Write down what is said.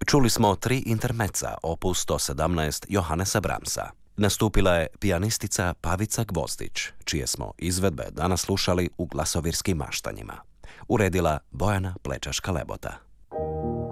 Čuli smo 3 intermeca, opus 117 Johannesa Brahmsa. Nastupila je pijanistica Pavica Gvozdić, čije smo izvedbe danas slušali u Glasovirskim maštanjima. Uredila Bojana Plečaška-Lebota.